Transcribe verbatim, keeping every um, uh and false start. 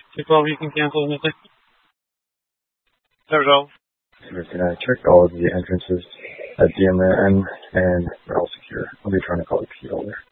two twelve, you can cancel anything. Resolve. Can I check all of the entrances at D M M and they're all secure. I'll be trying to call the P L there.